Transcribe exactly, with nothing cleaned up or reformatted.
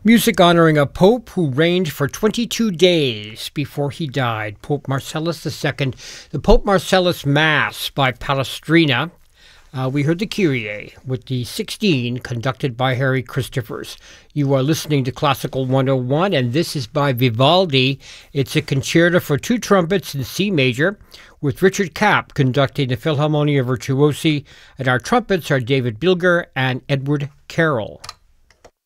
Music honoring a pope who reigned for twenty-two days before he died, Pope Marcellus the Second. The Pope Marcellus Mass by Palestrina. Uh, we heard the Kyrie with the sixteen conducted by Harry Christophers. You are listening to Classical one oh one, and this is by Vivaldi. It's a concerto for two trumpets in C major, with Richard Kapp conducting the Philharmonia Virtuosi, and our trumpets are David Bilger and Edward Carroll.